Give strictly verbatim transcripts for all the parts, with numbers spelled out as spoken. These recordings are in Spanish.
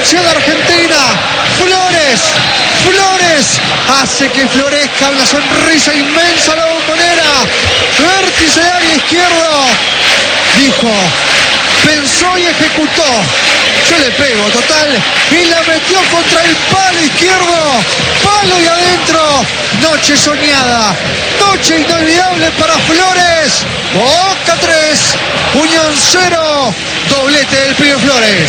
selección argentina. Flores, Flores, hace que florezca una sonrisa inmensa a la Bombonera. Vértice de área izquierdo. Dijo, pensó y ejecutó. Yo le pego, total, y la metió contra el palo izquierdo. Palo y adentro. Noche soñada, noche inolvidable para Flores. Boca tres, Unión cero. Doblete del Pibe Flores.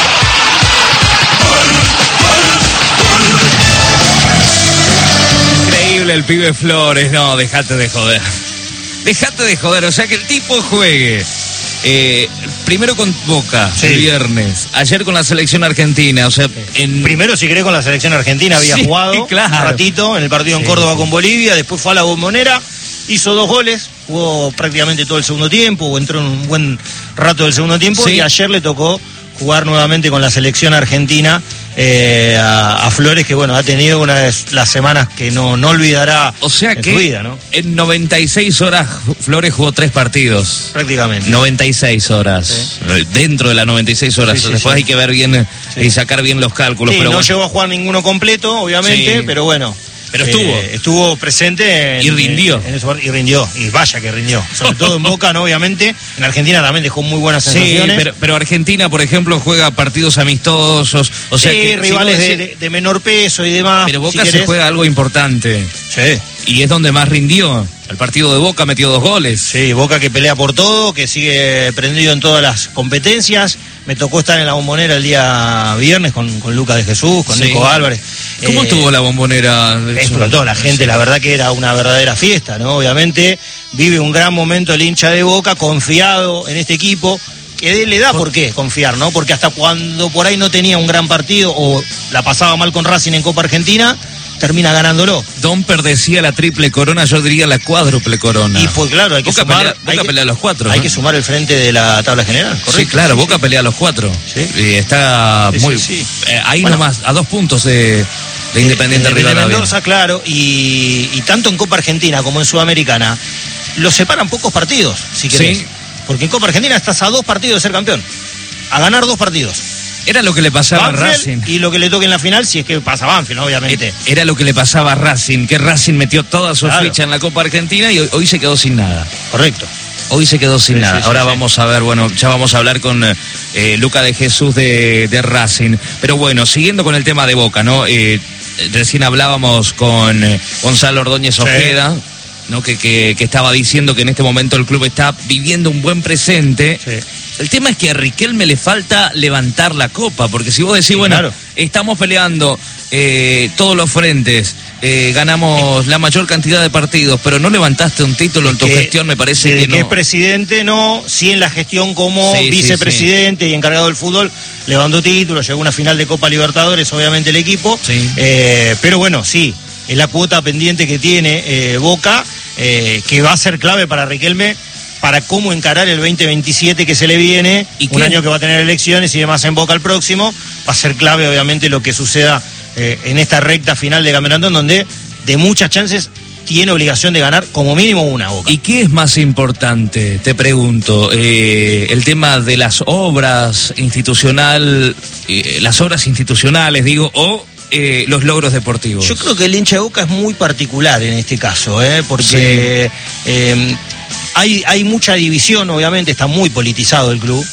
Increíble el Pibe Flores. No, dejate de joder. Dejate de joder, o sea que el tipo juegue. Eh, primero con Boca, sí, el viernes, ayer con la selección argentina, o sea, en... primero si querés con la selección argentina había sí, jugado claro. un ratito en el partido sí. en Córdoba con Bolivia, después fue a la Bombonera, hizo dos goles, jugó prácticamente todo el segundo tiempo, o entró en un buen rato del segundo tiempo, sí. y ayer le tocó jugar nuevamente con la selección argentina. Eh, a, a Flores, que bueno, ha tenido una de las semanas que no, no olvidará o sea en que su vida, ¿no? En noventa y seis horas Flores jugó tres partidos. Prácticamente. noventa y seis horas. Sí. Dentro de las noventa y seis horas. Sí, sí, Después sí. hay que ver bien sí. y sacar bien los cálculos. Sí, pero no bueno. llegó a jugar ninguno completo, obviamente, sí. pero bueno. Pero estuvo. Eh, estuvo presente. En, y rindió. En, en eso, y rindió. Y vaya que rindió. Sobre todo en Boca, ¿no? Obviamente. En Argentina también dejó muy buenas sensaciones. Sí, pero, pero Argentina, por ejemplo, juega partidos amistosos. O sea sí, que, rivales si de, de, de menor peso y demás. Pero Boca si se juega algo importante. Sí. Y es donde más rindió. El partido de Boca metió dos goles. Sí, Boca que pelea por todo, que sigue prendido en todas las competencias. Me tocó estar en la Bombonera el día viernes con, con Lucas de Jesús, con sí. Nico Álvarez. ¿Cómo eh, estuvo la Bombonera? Explotó la gente, sí. la verdad que era una verdadera fiesta, ¿no? Obviamente vive un gran momento el hincha de Boca, confiado en este equipo, que le da por, por qué confiar, ¿no? Porque hasta cuando por ahí no tenía un gran partido o la pasaba mal con Racing en Copa Argentina, termina ganándolo. Domper decía la triple corona, yo diría la cuádruple corona. Y pues claro, hay que Boca sumar, pelea, Boca hay que, pelea a los cuatro. Hay ¿no? que sumar el frente de la tabla general, ¿correcto? Sí, claro, sí, Boca sí. pelea a los cuatro. ¿Sí? Y está sí, muy... Sí, sí. Eh, ahí bueno, nomás, a dos puntos de, de Independiente de, Rivadavia. De Mendoza, claro, y, y tanto en Copa Argentina como en Sudamericana, los separan pocos partidos, si querés. Sí. Porque en Copa Argentina estás a dos partidos de ser campeón. A ganar dos partidos. Era lo que le pasaba Banfield a Racing. Y lo que le toque en la final, si es que pasa Banfield, obviamente. Era lo que le pasaba a Racing, que Racing metió toda su claro. ficha en la Copa Argentina y hoy, hoy se quedó sin nada. Correcto. Hoy se quedó sin sí, nada. Sí, Ahora sí, vamos sí. a ver, bueno, ya vamos a hablar con eh, Luca de Jesús de, de Racing. Pero bueno, siguiendo con el tema de Boca, ¿no? Eh, recién hablábamos con eh, Gonzalo Ordóñez Ojeda, sí. ¿no? Que, que, que estaba diciendo que en este momento el club está viviendo un buen presente. Sí. El tema es que a Riquelme le falta levantar la copa, porque si vos decís, sí, bueno, claro. estamos peleando eh, todos los frentes, eh, ganamos la mayor cantidad de partidos, pero no levantaste un título en tu que, gestión, me parece que, que no. Que es presidente, no, sí en la gestión como sí, vicepresidente sí, sí. y encargado del fútbol, levantó títulos, llegó a una final de Copa Libertadores, obviamente el equipo, sí. eh, pero bueno, sí, es la cuota pendiente que tiene eh, Boca, eh, que va a ser clave para Riquelme, para cómo encarar el veinte veintisiete que se le viene, ¿Y un qué? año que va a tener elecciones y demás en Boca el próximo, va a ser clave obviamente lo que suceda eh, en esta recta final de campeonato, en donde de muchas chances tiene obligación de ganar como mínimo una Boca. ¿Y qué es más importante, te pregunto, eh, el tema de las obras institucional, eh, las obras institucionales, digo, o eh, los logros deportivos? Yo creo que el hincha de Boca es muy particular en este caso, ¿eh? porque... Sí. Eh, Hay, hay mucha división, obviamente, está muy politizado el club,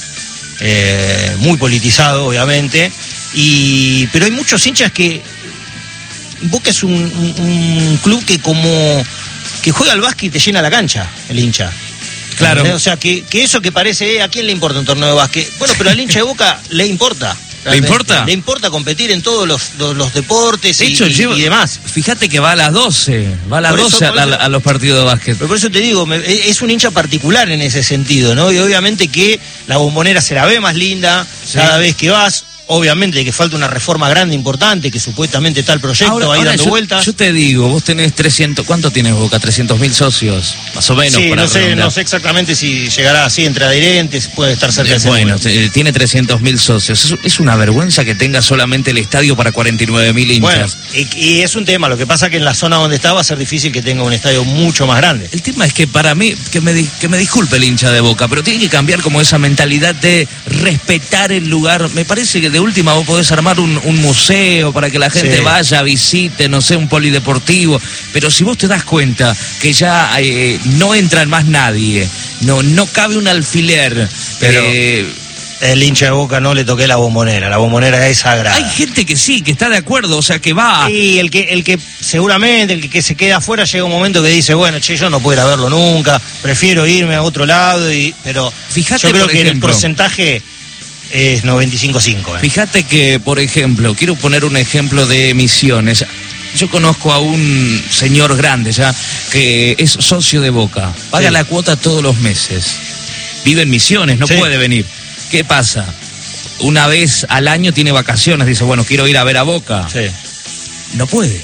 eh, muy politizado, obviamente, y pero hay muchos hinchas que... Boca es un, un, un club que como que juega al básquet y te llena la cancha, el hincha. Claro. O sea, que, que eso que parece, eh, ¿a quién le importa un torneo de básquet? Bueno, pero al hincha de Boca le importa. ¿Le importa? Le importa competir en todos los, los, los deportes de y, hecho, y, llevo, y demás. Fíjate que va a las doce, va a las doce a, a, a los partidos de básquet. Pero por eso te digo, me, es un hincha particular en ese sentido, ¿no? Y obviamente que la Bombonera se la ve más linda sí. cada vez que vas. Obviamente que falta una reforma grande, importante, que supuestamente está el proyecto ahora, ahí ahora dando yo, vueltas. Yo te digo, vos tenés trescientos, ¿cuánto tienes Boca? trescientos mil socios, más o menos. Sí, para no sé, redondear. no sé exactamente si llegará así entre adherentes, puede estar cerca de ese Bueno, número. tiene trescientos mil socios. Es, es una vergüenza que tenga solamente el estadio para cuarenta y nueve mil hinchas. Bueno, y, y es un tema, lo que pasa que en la zona donde está va a ser difícil que tenga un estadio mucho más grande. El tema es que para mí, que me, que me disculpe el hincha de Boca, pero tiene que cambiar como esa mentalidad de respetar el lugar. Me parece que de de última vos podés armar un, un museo para que la gente Sí. vaya, visite, no sé, un polideportivo, pero si vos te das cuenta que ya eh, no entra más nadie, no, no cabe un alfiler, Pero- eh, El hincha de Boca no le toqué la bombonera, la bombonera es sagrada. hay gente que sí, que está de acuerdo, o sea, que va... Y el que, el que seguramente, el que, que se queda afuera, llega un momento que dice, bueno, che, yo no puedo ir a verlo nunca, prefiero irme a otro lado, y pero Fíjate, yo creo por que ejemplo, el porcentaje es noventa y cinco cinco. ¿eh? Fíjate que, por ejemplo, quiero poner un ejemplo de Misiones. Yo conozco a un señor grande ya que es socio de Boca, paga Sí. la cuota todos los meses, vive en Misiones, no Sí. puede venir. ¿Qué pasa? Una vez al año tiene vacaciones, dice, bueno, quiero ir a ver a Boca. Sí. No puede.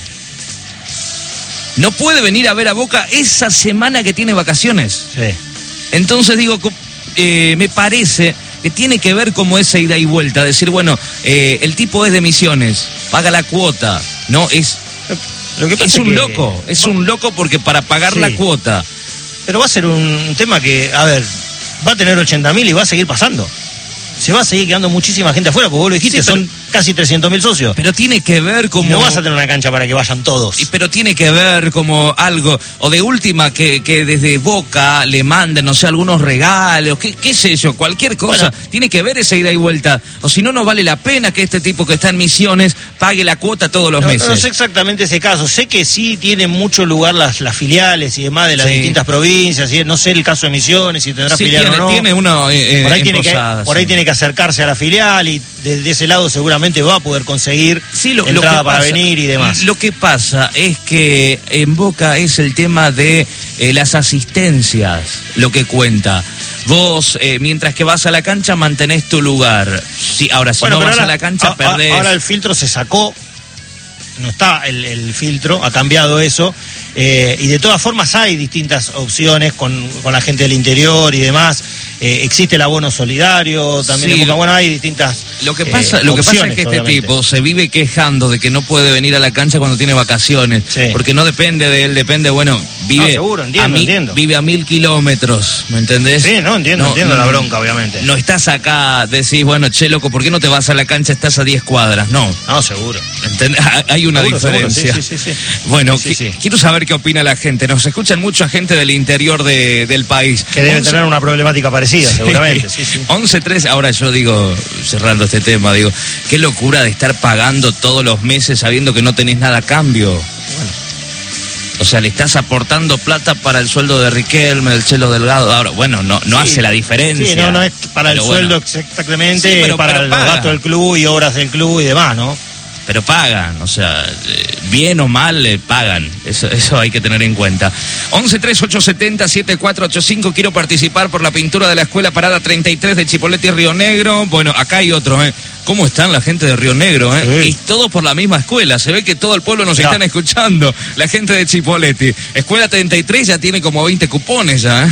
No puede venir a ver a Boca esa semana que tiene vacaciones. Sí. Entonces digo, co- eh, me parece que tiene que ver como esa ida y vuelta, decir, bueno, eh, el tipo es de Misiones, paga la cuota, ¿no? Es, Lo que pasa es un que- loco, es un loco porque para pagar Sí. la cuota, Pero va a ser un tema que, a ver, va a tener ochenta mil y va a seguir pasando. Se va a seguir quedando muchísima gente afuera, porque vos lo dijiste, Sí, pero- son casi trescientos mil socios. pero tiene que ver como... Y no vas a tener una cancha para que vayan todos. Y- Pero tiene que ver como algo, o de última que, que desde Boca le manden, no sé, algunos regalos, qué, qué sé yo, cualquier cosa. Bueno. Tiene que ver esa ida y vuelta. O si no, no vale la pena que este tipo que está en Misiones pague la cuota todos los No, meses. no sé exactamente ese caso. Sé que sí tienen mucho lugar las, las filiales y demás de las Sí. distintas provincias. Y no sé el caso de Misiones, si tendrá Sí, filial tiene, o no. tiene uno eh, por ahí, en tiene que, Posadas, por ahí sí. tiene que acercarse a la filial y desde ese lado seguramente va a poder conseguir Sí, lo, lo entrada que para pasa- venir y demás. Lo que pasa es que en Boca es el tema de eh, las asistencias lo que cuenta. Vos, eh, mientras que vas a la cancha, mantenés tu lugar. Sí, ahora, si Bueno, no pero vas ahora, a la cancha, a- a- perdés. ahora el filtro se sacó, no está el, el filtro, ha cambiado eso, eh, y de todas formas hay distintas opciones con, con la gente del interior y demás. Eh, existe el abono solidario, también Sí, en Boca. lo- Bueno, hay distintas Lo que eh, pasa, lo que pasa es opciones, que este obviamente. tipo se vive quejando de que no puede venir a la cancha cuando tiene vacaciones, Sí. porque no depende de él, depende, bueno, vive No, seguro, entiendo, a mil, entiendo. vive a mil kilómetros, ¿me entendés? Sí, no, entiendo, entiendo la bronca, obviamente. No estás acá, decís, bueno, che, loco, ¿por qué no te vas a la cancha? Estás a diez cuadras, no. No, seguro. ¿Entendés? Hay una Seguro, seguro, diferencia. sí, sí, sí, sí. Bueno, Sí, qui- sí. quiero saber qué opina la gente. Nos escuchan mucha gente del interior de- del país. Que debe Once- tener una problemática parecida, seguramente. Sí, sí. once tres, ahora yo digo, cerrando este tema, digo, qué locura de estar pagando todos los meses sabiendo que no tenés nada a cambio. O sea, le estás aportando plata para el sueldo de Riquelme, del Chelo Delgado. Ahora, bueno, no, no Sí. hace la diferencia. Sí, no, no es para el Pero bueno, sueldo exactamente, Sí, pero- es para pero los paga. gastos del club y obras del club y demás, ¿no? Pero pagan, o sea, eh, bien o mal, eh, pagan. Eso, eso hay que tener en cuenta. once tres ocho setenta siete cuatro ocho cinco. Quiero participar por la pintura de la Escuela Parada treinta y tres de Chipoleti y Río Negro. Bueno, acá hay otro, ¿eh? ¿Cómo están la gente de Río Negro, eh? Sí. Y todos por la misma escuela. Se ve que todo el pueblo nos Ya. están escuchando. La gente de Chipoleti. Escuela treinta y tres ya tiene como veinte cupones ya, ¿eh?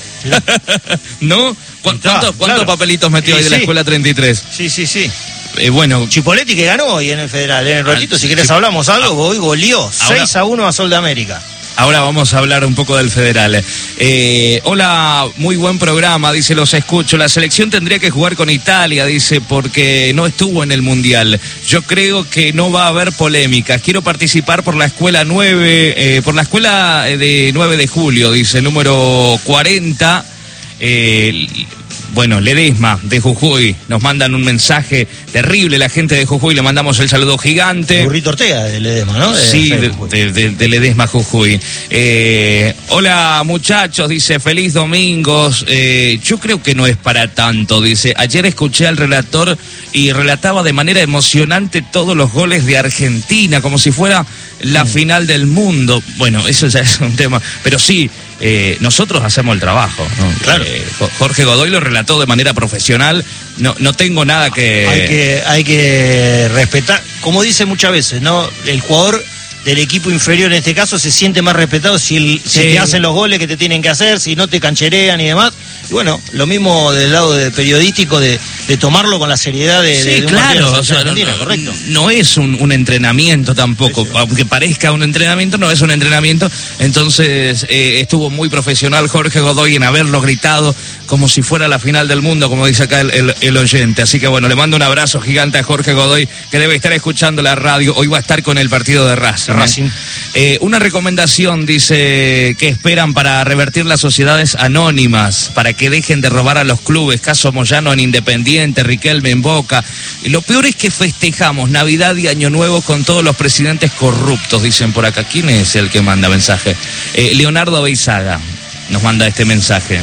¿No? ¿Cu- Está, ¿Cuántos, cuántos claro. papelitos metió Y ahí de la sí. Escuela treinta y tres? Sí, sí, sí. Eh, bueno, Chipoletti que ganó hoy en el Federal. En el ratito, Ah, si querés sí. hablamos algo, hoy goleó Ahora- seis a uno a Sol de América. ahora vamos a hablar un poco del Federal. Eh, hola, muy buen programa, dice, los escucho. La selección tendría que jugar con Italia, dice, porque no estuvo en el Mundial. Yo creo que no va a haber polémicas. Quiero participar por la escuela nueve, eh, por la escuela de nueve de julio, dice, número cuarenta. Eh, Bueno, Ledesma de Jujuy, nos mandan un mensaje terrible, la gente de Jujuy, le mandamos el saludo gigante. Burrito Ortega de Ledesma, ¿no? De Sí, de, Facebook. de, de- de Ledesma Jujuy. Eh, hola muchachos, dice, feliz domingos. Eh, yo creo que no es para tanto, dice. Ayer escuché al relator y relataba de manera emocionante todos los goles de Argentina, como si fuera la final del mundo. Bueno, eso ya es un tema, pero sí, eh, nosotros hacemos el trabajo, ¿no? Claro. Eh, Jo- Jorge Godoy lo relató de manera profesional, no, no tengo nada que... Hay que hay que respetar, como dice muchas veces, ¿no? El jugador del equipo inferior en este caso se siente más respetado si, el, si Sí. te hacen los goles que te tienen que hacer, si no te cancherean y demás. Y bueno, lo mismo del lado de periodístico de, de tomarlo con la seriedad de, Sí, de, de un claro, partido de o sea, no, Argentina, no, correcto. no es un, un entrenamiento tampoco, Sí, sí. aunque parezca un entrenamiento, no es un entrenamiento. Entonces eh, estuvo muy profesional Jorge Godoy en haberlo gritado como si fuera la final del mundo, como dice acá el, el, el oyente. Así que bueno, le mando un abrazo gigante a Jorge Godoy, que debe estar escuchando la radio. Hoy va a estar con el partido de Racing. Racing. ¿eh? Eh, una recomendación, dice, que esperan para revertir las sociedades anónimas, para que dejen de robar a los clubes, caso Moyano en Independiente, Riquelme en Boca. Y lo peor es que festejamos Navidad y Año Nuevo con todos los presidentes corruptos, dicen por acá. ¿Quién es el que manda mensaje? Eh, Leonardo Beizaga nos manda este mensaje.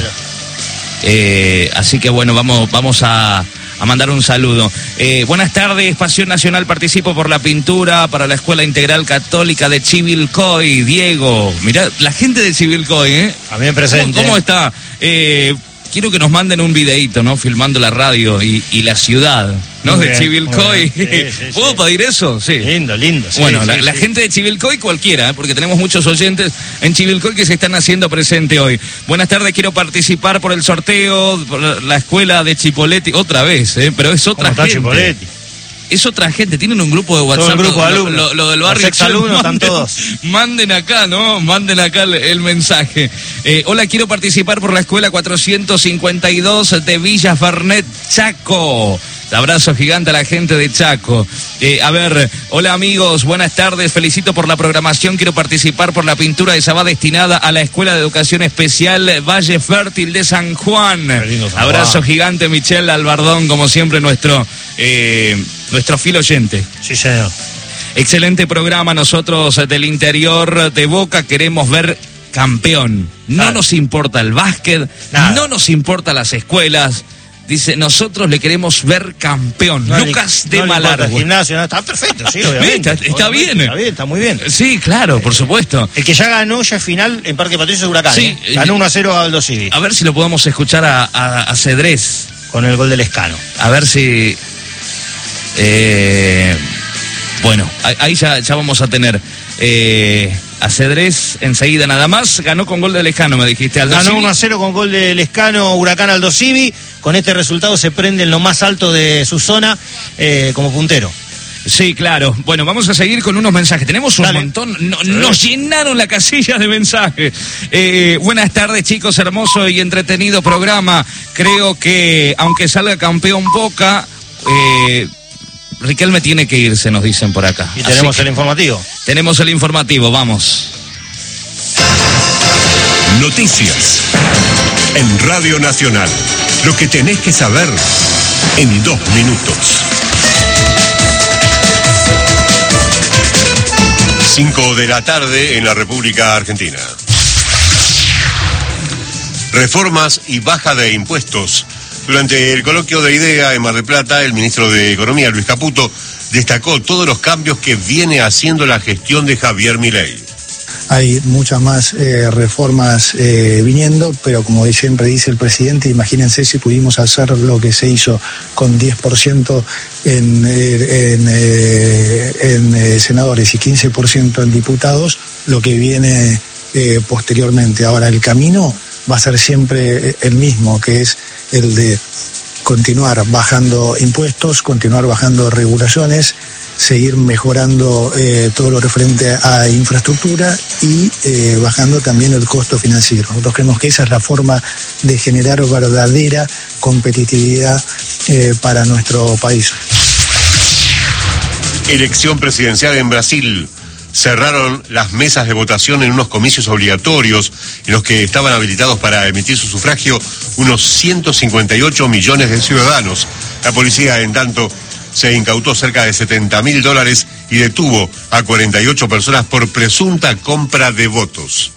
Eh, así que bueno, vamos, vamos a, a mandar un saludo. Eh, buenas tardes, Pasión Nacional, participo por la pintura para la Escuela Integral Católica de Chivilcoy. Diego, mirá, la gente de Chivilcoy, ¿eh? A mí me presente. ¿Cómo, cómo está? Eh, quiero que nos manden un videíto, ¿no? Filmando la radio y, y la ciudad, ¿no? Muy De bien, Chivilcoy. muy bien. Sí, sí, ¿Puedo sí. pedir eso? Sí. Lindo, lindo. Sí, Bueno, sí, la, sí. la gente de Chivilcoy cualquiera, ¿eh? Porque tenemos muchos oyentes en Chivilcoy que se están haciendo presente hoy. Buenas tardes, quiero participar por el sorteo, por la escuela de Chipoletti, otra vez, ¿eh? Pero es otra ¿Cómo está gente. Chipoletti? Es otra gente, tienen un grupo de WhatsApp. un grupo de lo, alumnos. lo- lo del Los barrio. exalumnos están Manden- todos. Manden acá, ¿no? Manden acá el, el mensaje. Eh, hola, quiero participar por la escuela cuatrocientos cincuenta y dos de Villa Fernet, Chaco. Abrazo gigante a la gente de Chaco. Eh, a ver, hola amigos, buenas tardes, felicito por la programación, quiero participar por la pintura que se va destinada a la Escuela de Educación Especial Valle Fértil de San Juan. Qué lindo San Abrazo Juan. gigante, Michelle Albardón, como siempre, nuestro, eh, nuestro fiel oyente. Sí, señor. Excelente programa, nosotros del interior de Boca queremos ver campeón. No Nada. nos importa el básquet, Nada. no nos importa las escuelas. Dice, nosotros le queremos ver campeón. No le- Lucas no de le importa el Malargüe. gimnasio, no, está perfecto, sí, obviamente. Está- está Obviamente, bien. Está bien, está muy bien. Sí, claro, por supuesto. El que ya ganó ya es final en Parque Patricio es Huracán. Sí, ¿eh? Ganó uno a cero a Aldo Civi A ver si lo podemos escuchar a, a, a Cedrés. con el gol del Escano. A ver si... eh, bueno, ahí- ahí ya, ya vamos a tener eh, a Cedrés enseguida nada más. Ganó con gol de Lejano, me dijiste. Aldo Ganó Civi. uno a cero con gol del Escano Huracán Aldo Civi. Con este resultado se prende en lo más alto de su zona eh, como puntero. Sí, claro. Bueno, vamos a seguir con unos mensajes. Tenemos un Dale. montón. No- nos llenaron la casilla de mensajes. Eh, buenas tardes, chicos. Hermoso y entretenido programa. Creo que, aunque salga campeón Boca, eh, Riquelme tiene que irse, nos dicen por acá. Y Así tenemos que el informativo. tenemos el informativo. Vamos. Noticias en Radio Nacional. Lo que tenés que saber en dos minutos. Cinco de la tarde en la República Argentina. Reformas y baja de impuestos. Durante el coloquio de IDEA en Mar del Plata, el ministro de Economía, Luis Caputo, destacó todos los cambios que viene haciendo la gestión de Javier Milei. Hay muchas más eh, reformas eh, viniendo, pero como siempre dice el presidente, imagínense si pudimos hacer lo que se hizo con diez por ciento en, eh, en, eh, en eh, senadores y quince por ciento en diputados, lo que viene eh, posteriormente. Ahora, el camino va a ser siempre el mismo, que es el de continuar bajando impuestos, continuar bajando regulaciones, seguir mejorando eh, todo lo referente a infraestructura y eh, bajando también el costo financiero. Nosotros creemos que esa es la forma de generar verdadera competitividad eh, para nuestro país. Elección presidencial en Brasil. Cerraron las mesas de votación en unos comicios obligatorios en los que estaban habilitados para emitir su sufragio unos ciento cincuenta y ocho millones de ciudadanos. La policía, en tanto, se incautó cerca de setenta mil dólares y detuvo a cuarenta y ocho personas por presunta compra de votos.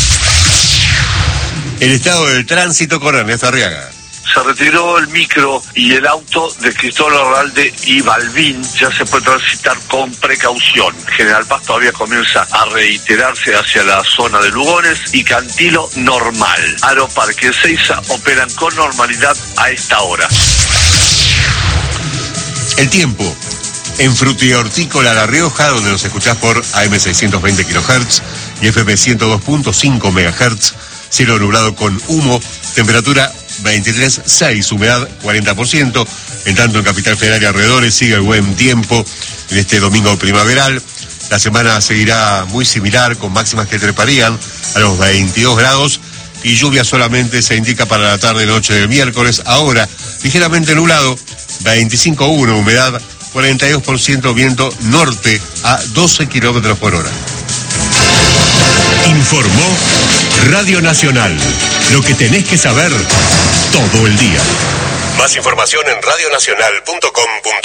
El estado del tránsito con Ernesto Arriaga. Se retiró el micro y el auto de Cristóbal Arralde y Balbín. Ya se puede transitar con precaución. General Paz todavía comienza a reiterarse hacia la zona de Lugones y Cantilo normal. Aeroparque y Ezeiza operan con normalidad a esta hora. El tiempo. En Frutihortícola La Rioja, donde nos escuchás por A M seiscientos veinte kilohertz y F M ciento dos punto cinco megahertz, cielo nublado con humo, temperatura veintitrés punto seis, humedad cuarenta por ciento. En tanto, en Capital Federal y alrededores sigue el buen tiempo en este domingo primaveral. La semana seguirá muy similar, con máximas que treparían a los veintidós grados, y lluvia solamente se indica para la tarde-noche del miércoles. Ahora, ligeramente nublado, veinticinco punto uno, humedad cuarenta y dos por ciento, viento norte a doce kilómetros por hora. Informó Radio Nacional. Lo que tenés que saber todo el día. Más información en radio nacional punto com punto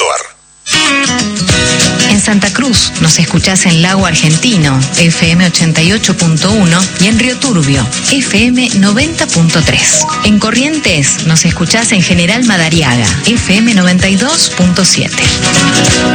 ar. En Santa Cruz nos escuchás en Lago Argentino, F M ochenta y ocho punto uno, y en Río Turbio, F M noventa punto tres. En Corrientes nos escuchás en General Madariaga, F M noventa y dos punto siete.